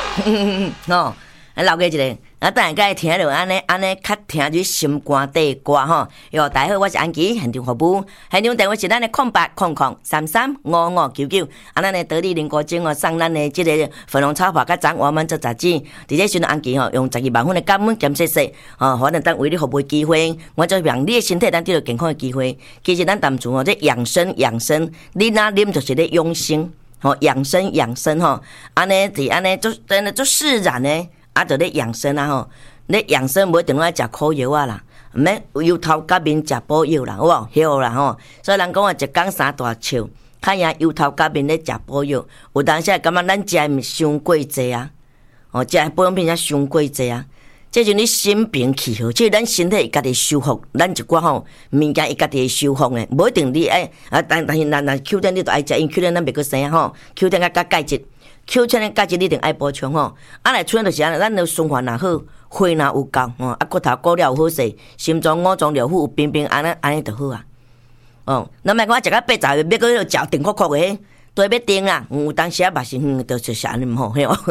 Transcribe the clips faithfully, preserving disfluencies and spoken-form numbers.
哦，留个一个，啊，等下该听着安尼安尼，较听住心肝底歌吼。哟，大家好，我是安琪，现场服务，现场电话是咱的空八空空三三五五九九，啊，咱的得力零歌精哦，送咱的这个粉红炒饭甲掌我们做杂志，伫这时阵安琪吼，用十二万分的感恩兼谢谢，哦，可能咱为你服务机会，我就让你的身体咱得到健康的机会。其实咱淡主哦，这养生养生，你若啉就是咧养生。吼、哦，养生养生吼，安尼伫安尼做真诶做自然诶，啊，着咧养生啊吼，咧养生无一定爱食苦药啊啦，毋免油头甲面食补药啦，有无？晓啦吼，所以人讲啊，一缸三大笑，较赢油头甲面咧食补药，有当时感觉咱食诶伤过济啊，哦，食诶保养品才伤过济啊。这就是你心平气和，即是咱身体会家己修复，咱一寡吼物件伊家己会修复诶，无一定你爱啊，但但是咱咱 Q 点你都爱食，因 Q 点咱袂过生吼 ，Q 点甲钙质 ，Q 点诶钙质你一定爱补充吼。啊来出现就是安尼，咱的循环若好，血若有够，哦，啊骨头骨了有好势，心脏五脏六腑有平平安尼安尼就好啊。哦，咱莫讲我食到八十岁，要搁要嚼定哭哭诶。对要定啦，有当时啊嘛是嗯，就是安尼毋好，嘿哦。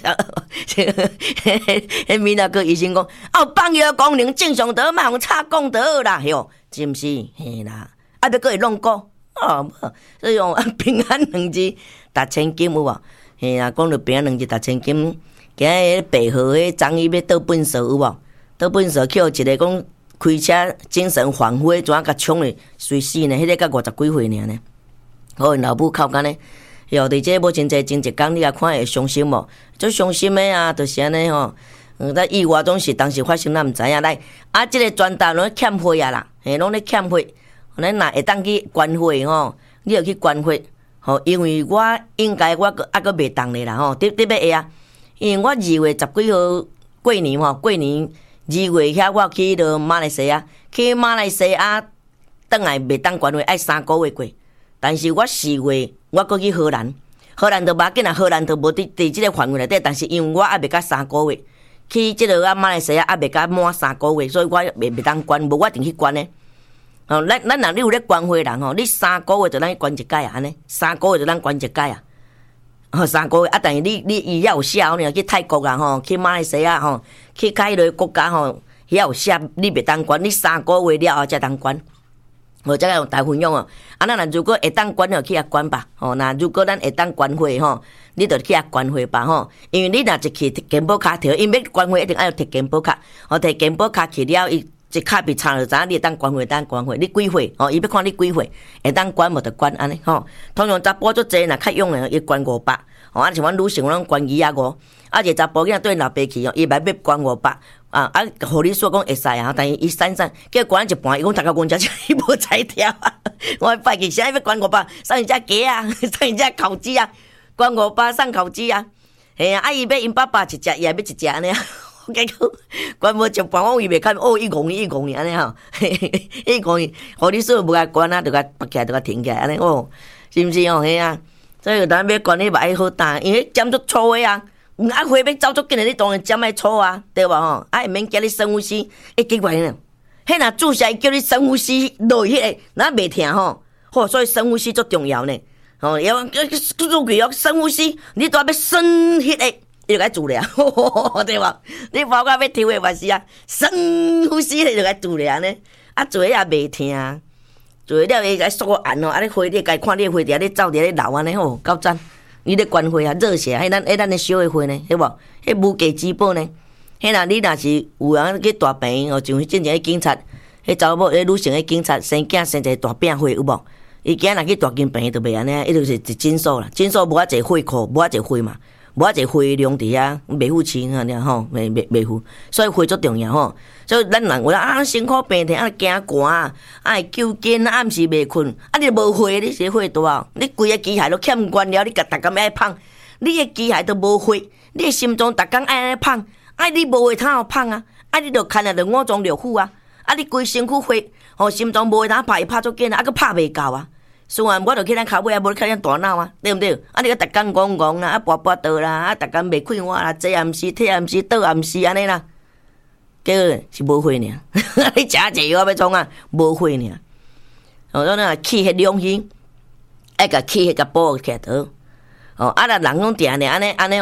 迄米那个医生讲，哦，放药功能正常得嘛，用插讲得好啦，嘿哦，是毋是？嘿啦，啊，要搁会弄过，哦，所以用平安两字达千金有无？嘿啊，讲到平安两字达千金，今日白河迄张伊要倒本数有无？倒本数去互一个讲开车精神恍惚，怎啊甲冲去随死呢？迄个才五十几岁尔呢。好，因老母靠干呢，哟，伫这无真济真一工，你也看会伤心无？最伤心的啊，就是安尼吼。嗯，咱意外总是当时发生，咱毋知影来。啊，即、这个专单拢咧欠费啊啦，嘿，拢咧欠费。咱若会当去关费吼，你著去关费。吼，因为我应该我个啊个袂当咧啦吼，得得要会啊。因为我二月十几号过年吼，过年二月遐我去到马来西亚，去马来西亚倒来袂当关费，爱三个月过。但是我四月我搁去荷兰，荷兰都无要紧啊，荷兰都无伫伫即个范围内底。但是因为我还袂到三个月，去即个啊马来西亚还袂到满三个月，所以我袂袂当关，无我一定去关呢。哦，咱咱若你有咧关会人吼，你三个月就咱去关一届啊，安尼三个月就咱关一届啊。吼，三个月啊，但是你你伊遐有写吼，你去泰国啊吼，去马来西亚吼，去较迄个国家吼，遐有写你袂当关，你三个月了后才当关。我再用大分享哦，啊，咱若如果会当关就去遐关吧，吼，那如果咱会当关会吼，你就去遐关会吧，吼，因为你若一去摕健保卡摕，因为要关会一定要摕健保卡，吼，摕健保卡去了，伊一卡被插就知影你会当关会，当关会，你几岁？吼，伊要看你几岁，会当关无就关安尼，吼。通常查甫足济若较勇诶，伊关五百，吼，啊像阮女性，阮关二啊五，啊一个查甫囝对老爸去哦，伊来要关五百。啊啊！互你说讲会使啊，但是伊散散，叫关一半，伊讲大家讲只只，伊无才调啊。我拜去啥要关五百，送伊只鸡啊，送伊只烤鸡啊，关五百送烤鸡啊。嘿啊，啊伊要因爸爸一只，伊也要一只安尼啊。结果关无一半，我以为看哦，伊戆伊戆伊安尼吼，伊戆伊，互你说无甲关啊，就甲拔起来，就甲停起来安尼哦，是毋是哦？嘿啊，所以咱要关你嘛爱好打，因为针足粗的啊。啊，花要走足紧的，你当然针爱粗啊，对无吼？啊，会免叫你深呼吸，会奇怪呢。迄若注射叫你深呼吸落去迄个，咱袂疼吼。吼，所以深呼吸足重要呢。吼，要注意哦，深呼吸，你都要深迄个，伊就该治疗，对无？你包括要抽的嘛是啊，深呼吸迄就该治疗呢。啊，做也袂疼，做了伊该缩按哦，啊，你花你该看你花伫啊，你走伫咧流安尼吼，够赞。你咧关会啊，热血，迄咱迄咱咧小诶会呢，对无？迄无价之宝呢。迄若你若是有人去大病，哦，像之前迄警察，迄查某迄女性迄警察生囝生一个大病会有无？伊今若去大金病就袂安尼，伊就是一诊所啦，诊所无啊侪血库，无啊侪血嘛，无啊侪血量伫遐，袂付钱啊，吼，袂袂袂付，所以血足重要吼。所以咱人有啊，辛苦病痛啊，惊寒啊，会抽筋啊，暗时袂困，啊，你无血，你是血多啊？你规个机械都欠关了，你甲逐工爱胖，你个机械都无血，你个心脏逐工爱安尼胖，啊，你无血通好胖啊？啊，你着牵啊，着五脏六腑啊，啊，你规身躯血，吼，心脏无血通拍，伊拍足紧啊，啊，佫拍袂够啊。虽然我着去咱骹尾啊，无去咱大脑啊，对毋对？啊，你个逐工戆戆啦，啊，跋跋倒啦，啊，逐工袂快活啦，坐也毋是，退也毋是，倒也毋是安尼啦。结果是无血尔，你食一药要创啊，无血尔。哦，咱若气迄两虚，爱甲气迄甲补起来倒。哦，啊，若人拢定定安尼安尼哦，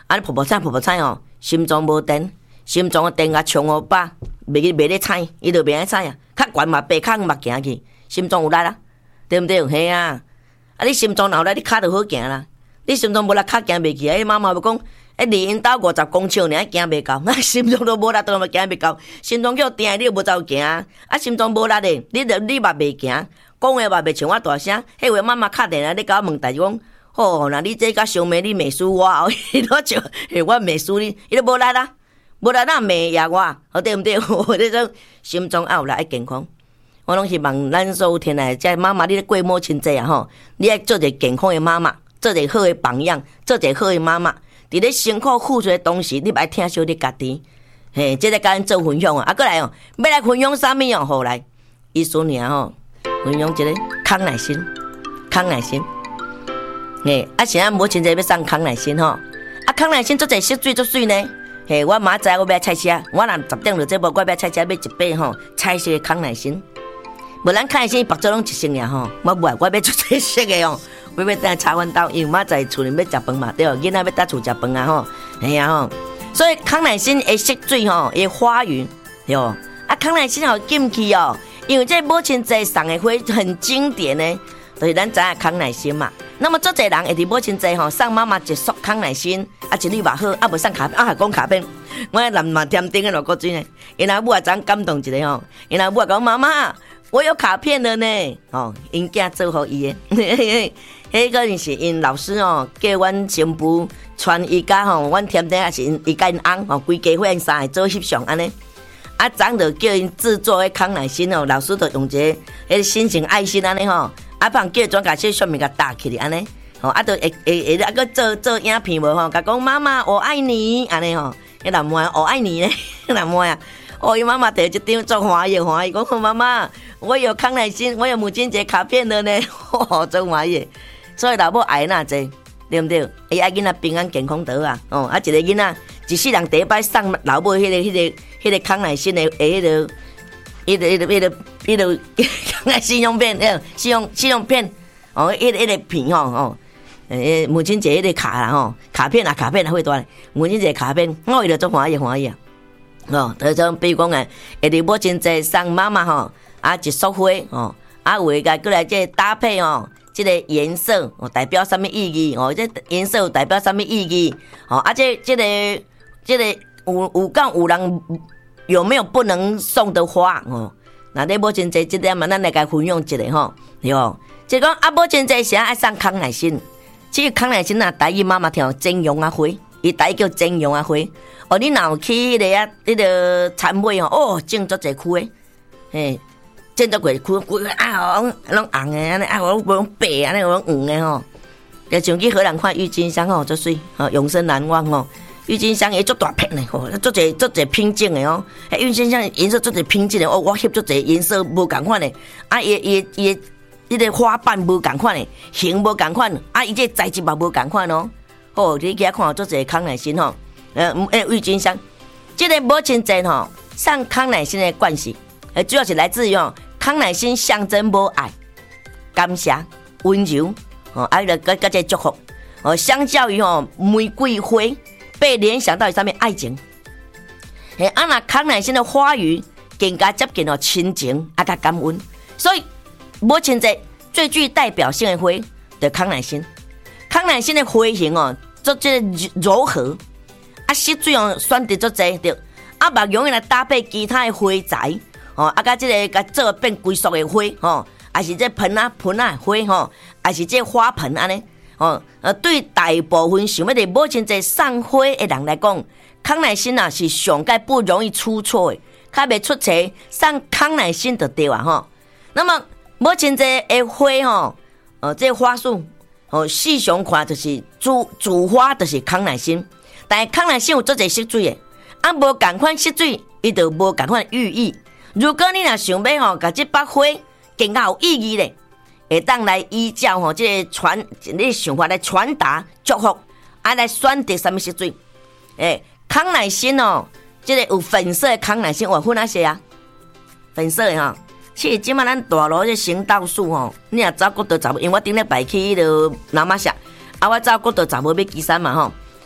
安尼噗噗菜噗噗菜吼，心脏无电，心脏的电压冲互饱，袂去袂咧踩，伊就袂爱踩啊。较悬嘛，白空嘛行去，心脏有力啦，对毋对？嘿啊！啊，你心脏有力，你骹就好行啦。你心脏无力，骹行袂去啊！伊妈妈要讲，哎，离因兜五十公尺尔，行袂到，那心脏都无力，当然行袂到。心脏叫定，你又无走行啊！啊，心脏无力咧，你着你嘛袂行，讲话嘛袂像我大声。迄位妈妈敲电话咧，甲我问代志讲。哦，那你这甲伤骂你骂死我哦，伊都就嘿我骂死你，伊都无力啦，无力那骂呀我，好对毋对？我这种心脏有力爱健康，我拢希望咱所有天来这妈妈，你咧过母亲节啊吼，你爱做一个健康的妈妈，做一个好的榜样，做一个好的妈妈。伫咧辛苦付出的同时，你爱疼惜你家己，嘿，这个甲咱做分享啊，啊，过来哦，要来分享啥物哦？好来，意思尔吼，分享一个康乃馨，康乃馨。嘿，啊，现在母亲节要送康乃馨吼，啊，康乃馨做者色水做水呢。嘿，我明仔载我要菜车，我若十点就这无，我要菜车买一杯吼，彩色的康乃馨。无咱康乃馨白做拢一色尔吼，我买我要做这色的哦，我要等茶饭豆，因为明仔载厝里要食饭嘛，对，囡仔要搭厝食饭啊吼，嘿啊吼，所以康乃馨的色水吼，的花语，对哦，啊，康乃馨好禁忌哦，因为这母亲节送的花很经典呢，就是咱知影康乃馨嘛。那么做侪人会伫母亲节吼送妈妈一束康乃馨，啊一粒嘛好，啊无送卡片，啊还讲卡片，我男嘛添丁个落个水呢。因阿母啊怎感动一个吼，因阿母啊讲妈妈，我有卡片了呢，哦，因囝做互伊的，迄个是因老师哦，叫阮新妇传伊家吼，阮添丁也是因伊家因翁吼，规家伙因三个做翕相安尼。啊，昨就叫因制作迄康乃馨哦，老师就用一个迄心情爱心安尼吼。啊，帮叫转甲这上面甲打起来安尼，吼，啊，都会会会啊个做做影片无吼，甲讲妈妈我爱你安尼吼，迄男妹我爱你咧，男妹啊，哦，伊妈妈摕一张做欢喜欢喜，讲妈妈我有康乃馨，我有母亲节卡片了呢，哦，做欢喜，所以老母爱那济，对毋对？伊爱囡仔平安健康得啊，哦，啊一个囡仔一世人第一摆送老母迄个迄个迄个康乃馨的诶迄个。一个一个一个一个康乃馨用片，呃，信用信用片，哦，一个一个片吼，哦，诶，母亲节一个卡啦吼，卡片啊卡片啊会多，母亲节卡片，我伊就做欢喜欢喜啊，哦，就像比如讲诶，下伫母亲节送妈妈吼，啊一束花哦，啊有个过来这搭配哦，这个颜色哦代表什么意义哦？这颜色代表什么意义？哦，啊这这个这个有有讲有人。有没有不能送的花哦？那你母亲节这点嘛，咱来甲分享一下吼，对哦。就讲啊，母亲节时爱送康乃馨，这个康乃馨啊，台语妈妈听真阳啊花，伊台语叫真阳啊花。哦，你若去迄个啊，迄个餐会哦，哦，种足侪区的，嘿，种足侪区，规个啊，拢红的安尼，啊，拢拢白安尼，拢黄的吼。就像去荷兰看郁金香哦，足水，哦，永生难忘哦。郁金香也做大片的，吼，做者做者拼净的哦。迄郁金香颜色做者拼净的哦，我翕做者颜色无共款的，啊，伊伊伊伊个花瓣无共款的，形无共款，啊，伊这材质嘛无共款哦。哦，你去看做者康乃馨吼，呃，诶，郁金香，这个母亲节吼，送康乃馨的关系，呃，主要是来自于哦，康乃馨象征母爱、感谢、温柔，哦，啊，个个个这祝福，哦，相较于哦玫瑰花。被联想到上面爱情，嘿，啊那康乃馨的花语更加接近了亲情啊，甲感恩，所以母亲节最具代表性的花就是康乃馨。康乃馨的花型哦，做这柔和，啊色水哦选择做侪对，啊目容易来搭配其他的花材哦，啊甲这个甲做变规束的花哦，还是这盆啊盆啊花吼，还是这花盆安尼。哦，呃，对大部分想要伫母亲节送花的人来讲，康乃馨啊是上界不容易出错的，较袂出错，送康乃馨就对啊吼。那么母亲节的花吼，呃，这花束哦，细详看就是主主花就是康乃馨，但是康乃馨有做者色水的，啊无共款色水，伊就无共款寓意。如果你若想要吼，甲这把花更加有意义咧。会当来依照吼，这个传你想法来传达祝福，啊来选择什么色水？诶，康乃馨哦，这个有粉色的康乃馨，我分哪些啊？粉色的哈，其实今麦咱大路这行道树吼，你若走国道走，因为我顶礼拜去迄个南马峡，啊我走国道走无要基山嘛吼，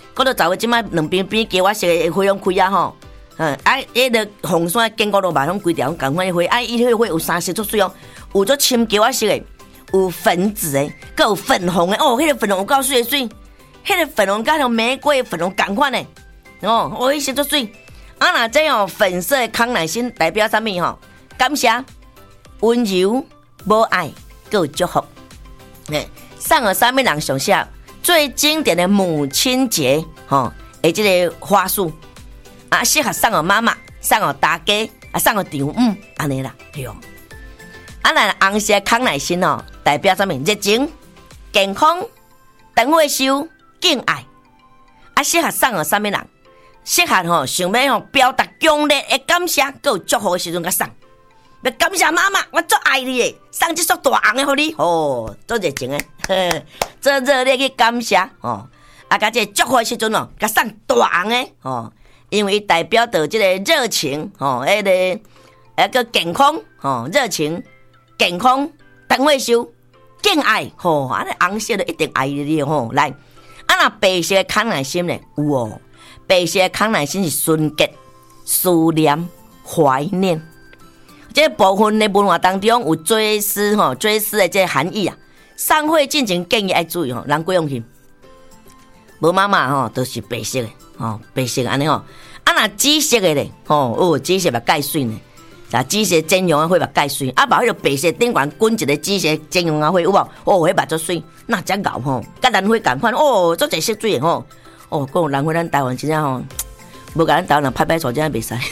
嗰度走的即摆两边边加我色的花拢开啊吼，嗯，啊，迄个红山经过路马拢规条共款的花，啊，伊迄个花有三色足水哦，有足深加我色的，有粉紫的，佮有粉红的，哦，迄、那个粉红有够水水，迄、那个粉红甲像玫瑰粉红共款的，哦，哦，迄色足水。啊，那这哦粉色的康乃馨代表啥物吼？感谢、温柔、无爱，佮有祝福。诶，送给啥物人上下最经典的母亲节吼，诶，这个花束啊，适合送给妈妈、送给大家啊，送给丈夫安尼啦，对哦。啊，那红色康乃馨哦，代表啥物？热情、健康、长寿寿、敬爱。啊，适合送给啥物人？适合吼，想要吼表达强烈的感谢，佮有祝福的时阵甲送。要感谢妈妈，我足爱你的，送这束大红的给你，哦，足热情的，做热烈去感谢哦。啊，甲这祝福的时阵哦，甲送大红的哦，因为代表着这个热情哦，迄、那个那个健康哦，热情、健康、长寿寿、敬爱吼，啊，那红色的一定爱你吼。来，啊，那白色的康乃馨呢？有哦。白色的康乃馨是纯洁、思念、怀念。这部分的文化当中有追思吼，追思的这含义啊。送会进前建议爱注意吼，人过用去。无妈妈吼都是白色的吼，白色安尼吼。啊那紫色的咧吼，哦紫色目介水呢，啊紫色剪羊花目介水，啊把迄个白色顶悬滚一个紫色剪羊花有无？哦，迄目足水，那只牛吼，甲兰花共款哦，足侪色水的吼。哦，讲兰花，咱台湾真正吼，无甲咱台湾人拍拍手，真正袂使。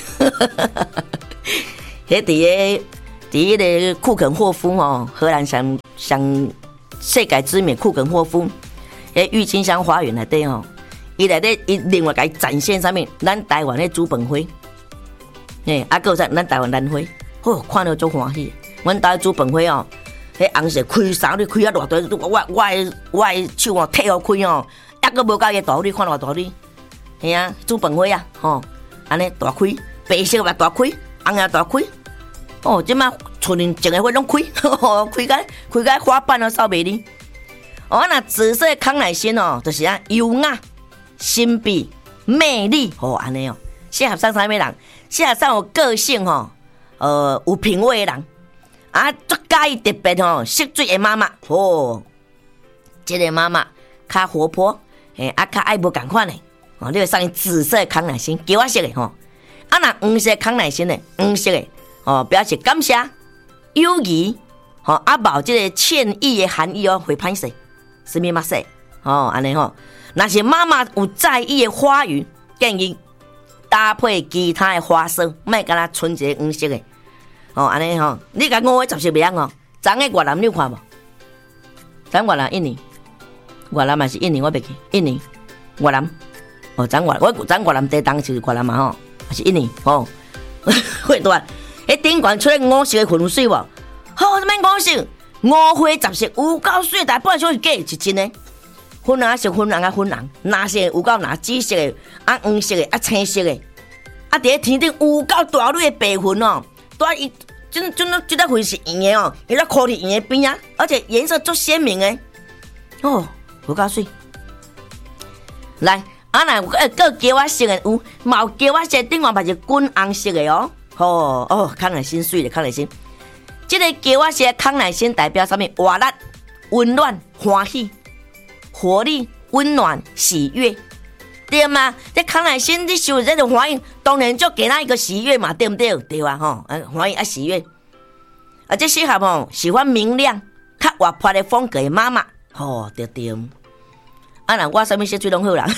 迄伫个伫迄个库肯霍夫哦，荷兰上上世界知名库肯霍夫，迄郁金香花园内底吼，伊内底伊另外甲伊展现啥物？咱台湾的竹本花，诶，啊，搁有咱台湾兰花，哦，看了足欢喜。阮台竹本花哦，迄红色开衫你开啊偌大，我我的我的手哦，摕互开哦。抑个无够伊大，你看偌大哩？嘿啊，竹本花啊，吼，安尼大开，白色嘛大开，红也大开。哦，即摆纯净的花拢开，开甲开甲花瓣都扫袂哩。哦，那紫色的康乃馨哦，就是啊优雅、神秘、魅力，哦安尼哦，适合送啥物人？适合送有个性吼，呃有品味的人，啊，足介意特别吼，识水的妈妈，哦，这个妈妈较活泼。诶，啊，较爱无共款诶，哦，你会送伊紫色的康乃馨，给我色诶吼。啊，那黄色康乃馨诶，黄色诶，哦，表示感谢、友谊，吼、哦，啊，无即个歉意诶含义哦，会歹势，什么嘛势，哦，安尼吼。若是妈妈有在意诶花语，建议搭配其他诶花色，莫干那纯一个黄色诶，哦，安尼吼。你甲五个十色袂晓哦，昨个越南你有看无？昨越南印尼。越南嘛是印尼，我袂记印尼越南哦，咱越我咱越南地当就是越南嘛吼，是印尼吼。会段，迄顶悬出来五色的粉水无？好，什么五色？五花十色，有够水，大半小是假，是真的。粉红色、粉红啊，粉红，蓝色有够蓝，紫色的啊，黄色的啊，青色的啊，伫天顶有够大蕊的白云哦，带伊真真真这云是圆的哦，伊咧靠伫圆的边啊，而且颜色足鲜明的哦。有够水，来，啊那呃，个叫我色的有，毛叫我色顶外嘛是滚红色的哦，哦哦，康乃馨水的康乃馨，这个叫我色康乃馨代表啥物？活力、温暖、欢喜、活力、温暖、喜悦，对吗？这康乃馨你收这种欢迎，当然就给他一个喜悦嘛，对不对？对吧？吼，欢迎啊喜悦，啊这适合吼喜欢明亮、较活泼的风格的妈妈，吼，对对。啊那我啥物色水拢好啦，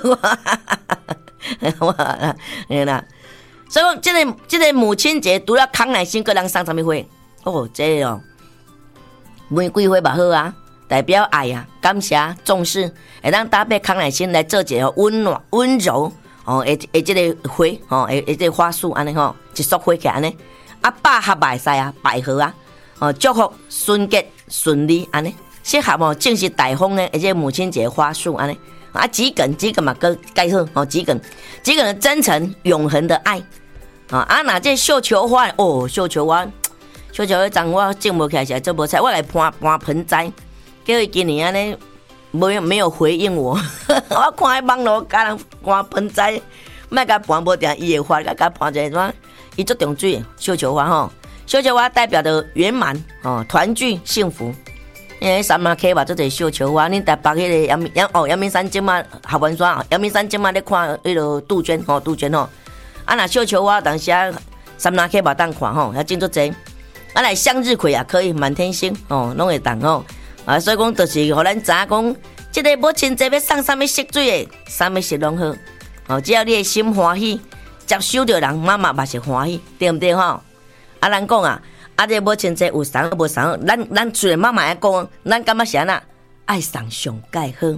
我哎啦，所以讲这个这个母亲节除了康乃馨，个人送啥物花？哦，这个哦，玫瑰花嘛好啊，代表爱啊，感谢重视，会当搭配康乃馨来做一个温暖温柔哦，诶诶，这个花哦，诶诶，这个花束安尼吼，一束花起安尼，啊百合嘛会使啊，百合啊，哦祝福顺结顺利安尼。适合哦，正是大方的，而且母亲节花束安尼啊，桔梗桔梗嘛，个介好哦，桔梗桔梗的真诚永恒的爱啊啊，那这绣球花哦，绣球花绣球花张我种无起来是做无菜，我来搬搬盆栽，叫伊今年安尼没有没有回应我，我看迄网络甲人换盆栽，莫甲盘无定伊会发，甲甲盘一个怎？伊足重水绣球花吼，绣球花代表着圆满哦，团聚幸福。因为三马溪嘛，做者绣球花，恁台北迄个阳明阳哦阳明山即马合欢山，阳明山即马咧看迄个杜鹃吼，杜鹃吼，啊若绣球花，当时啊三马溪嘛当看吼，遐真足济。啊来向日葵也可以，满天星哦，拢会当吼。啊，所以讲就是互咱知影讲，即个母亲节要送啥物色水诶，啥物色拢好。哦，只要你的心欢喜，接受着人，妈妈嘛是欢喜，对毋对吼？啊，咱讲啊。啊！这母亲节有送无送，咱咱虽然妈妈爱讲，咱感觉是安那爱送上介好。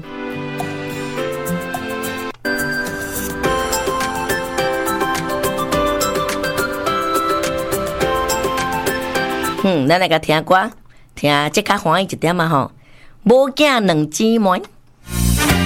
嗯，咱来个听歌，听即较欢喜一点嘛吼。无囝两姊妹，